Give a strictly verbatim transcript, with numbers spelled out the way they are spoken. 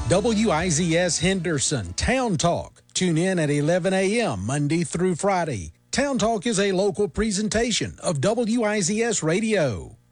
W I Z S Henderson Town Talk. Tune in at eleven a.m. Monday through Friday. Town Talk is a local presentation of W I Z S Radio.